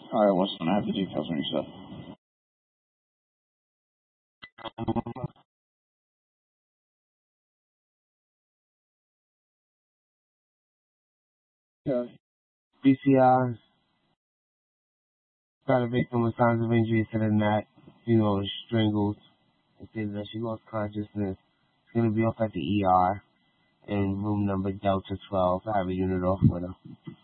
Alright, listen, I have the details when you're set. Okay. BCI got a victim with signs of injury to the neck, strangled. They said that she lost consciousness. She's going to be off at the ER in room number Delta 12. I have a unit off with her.